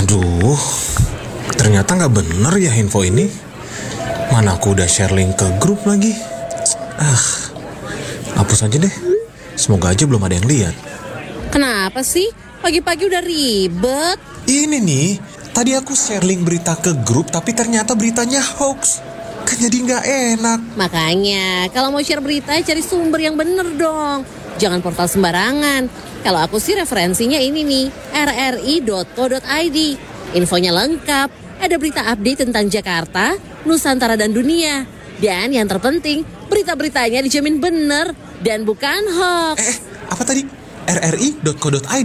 Aduh, ternyata nggak bener ya info ini. Mana aku udah share link ke grup lagi. Hapus aja deh. Semoga aja belum ada yang lihat. Kenapa sih? Pagi-pagi udah ribet. Ini nih, tadi aku share link berita ke grup tapi ternyata beritanya hoax. Kan jadi nggak enak. Makanya, kalau mau share berita cari sumber yang bener dong. Jangan portal sembarangan. Kalau aku sih referensinya ini nih, rri.co.id. Infonya lengkap, ada berita update tentang Jakarta, Nusantara dan dunia. Dan yang terpenting, berita-beritanya dijamin bener dan bukan hoax. Apa tadi? rri.co.id.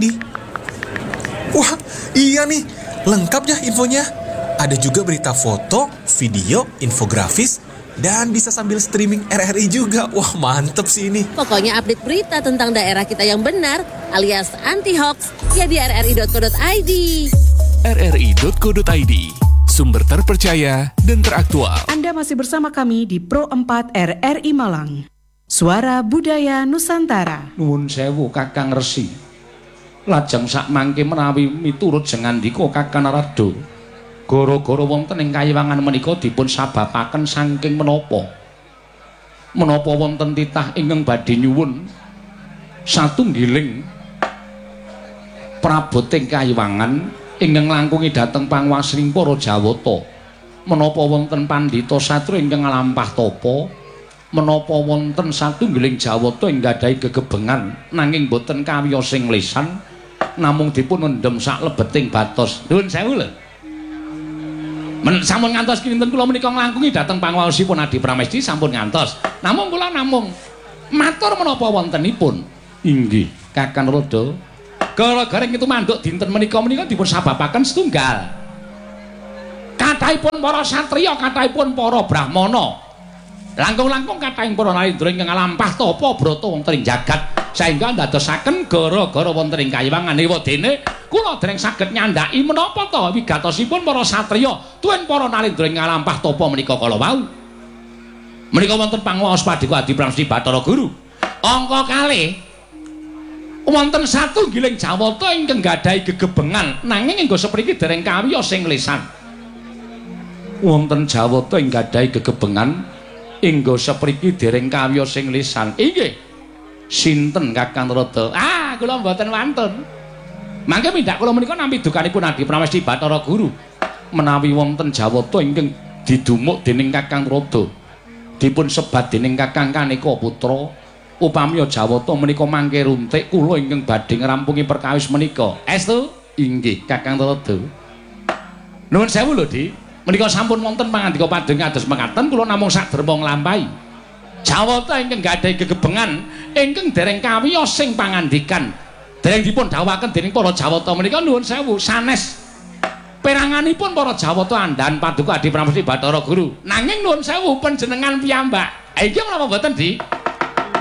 Wah, iya nih, lengkap ya infonya. Ada juga berita foto, video, infografis, dan bisa sambil streaming RRI juga. Wah, mantep sih ini. Pokoknya update berita tentang daerah kita yang benar, alias anti-hoax, ya di rri.co.id. rri.co.id, sumber terpercaya dan teraktual. Anda masih bersama kami di Pro 4 RRI Malang. Suara Budaya Nusantara. Nuwun sewu Kakang Resi. Lajeng sak mangke menawi miturut jengandika Kakang Narada. Gara-gara wonten ing kayiwangan menika dipun sababaken saking menapa. Menapa wonten titah ingkang badhe nyuwun satunggiling praboting kayiwangan ingkang langkungi dhateng panguwasaning para Jawata. Menapa wonten pandhita satru ingkang nglampah tapa, menapa wonten satunggiling Jawata ing gadahi gegebengan nanging boten kawiyosing lisan namung dipun endhem sak lebeting batos. Nuwun sewu lho. Sampun ngantos kinten kula menika nglangkungi dhateng panguwasipun Adi Pramesti sampun ngantos. Namung kula matur menapa wontenipun? Inggih, Kakang Narada. Gara-gara itu manduk dinten menika dipun sababaken setunggal. Kathahipun para satriya, kathahipun para brahmana. Langkung-langkung kathahing para narendra ingkang nglampah tapa brata wonten ing jagat sehingga ndadosaken gara-gara wonten ing kayiwangan ewa dene kula dereng saged nyandhaki menapa ta wigatosipun para satriya tuwin para narendra ingkang nglampah tapa menika kala wau. Menika wonten panguwas Padika Adi Pramesti Bathara Guru. Angka kalih wonten satunggiling Jawata ingkang gadahi gegebengan nanging enggo sepriki dereng kawiyos sing lisan. Wonten Jawata ing gadahi gegebengan inggo sepriki dereng kawiyos sing lisan. Inggih. Sinten Kakang Narada? Kula mboten wantun. Mangke mindhak kula menika nampi dukanipun Adi Pramesti Bathara Guru. Menawi wonten Jawata ingkang didumuk dening Kakang Narada, dipun sebat dening Kakang Kaneka Putra, upami Jawata menika mangke runtik kula ingkang badhe ngrampungi perkawis menika. Estu? Inggih, Kakang Narada. Nuwun sewu lho, Di. Menika sampun wonten pangandika padheng kados mekaten kula namung saderma nglampahi. Jawata ingkang gadahi gegebengan ingkang dereng kawiyos sing pangandikan dereng dipun dawuhaken dening para Jawata menika nuwun sewu sanes peranganipun para Jawata andhan Paduka Adi Pramesti Bathara Guru. Nanging nuwun sewu panjenengan piyambak. Iki menapa mboten, Di?